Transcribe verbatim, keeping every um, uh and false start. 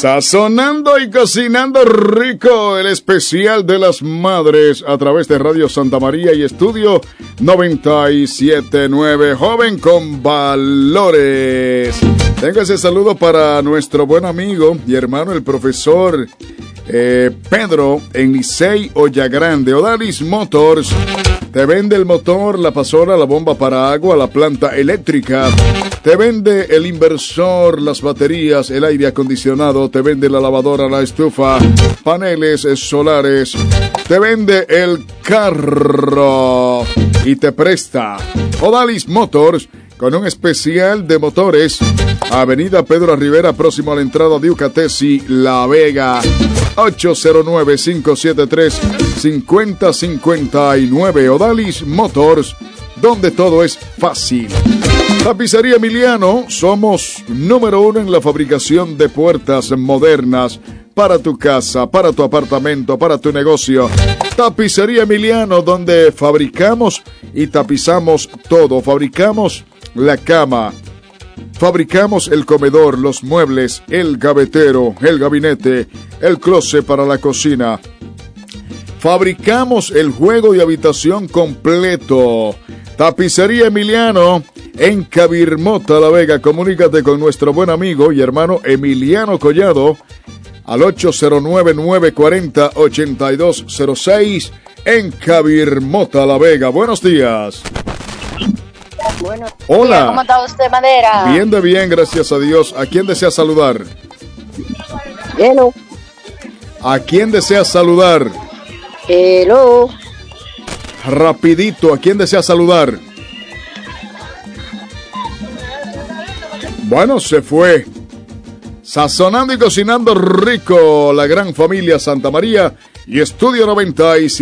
Sazonando y cocinando rico, el especial de las madres a través de Radio Santa María y Estudio noventa y siete punto nueve, joven con valores. Tengo ese saludo para nuestro buen amigo y hermano, el profesor eh, Pedro en Licey Ollagrande. Odalis Motors te vende el motor, la pasola, la bomba para agua, la planta eléctrica. Te vende el inversor, las baterías, el aire acondicionado. Te vende la lavadora, la estufa, paneles solares. Te vende el carro y te presta Odalis Motors con un especial de motores. Avenida Pedro Rivera, próximo a la entrada de Ucatesi, La Vega. ocho cero nueve, cinco siete tres, cinco cero cinco nueve. Odalis Motors, donde todo es fácil. Tapicería Emiliano, somos número uno en la fabricación de puertas modernas para tu casa, para tu apartamento, para tu negocio. Tapicería Emiliano, donde fabricamos y tapizamos todo. Fabricamos la cama, fabricamos el comedor, los muebles, el gavetero, el gabinete, el closet para la cocina. Fabricamos el juego de habitación completo. Tapicería Emiliano en Cabirmota, La Vega. Comunícate con nuestro buen amigo y hermano Emiliano Collado al ocho cero nueve, nueve cuatro cero, ocho dos cero seis en Cabirmota, La Vega. Buenos días. Bueno, hola. ¿Cómo está usted, Madera? Bien de bien, gracias a Dios. ¿A quién desea saludar? Hello. ¿A quién desea saludar? Hello. Rapidito, ¿a quién desea saludar? Bueno, se fue. Sazonando y cocinando rico, la gran familia Santa María y Estudio noventa y siete.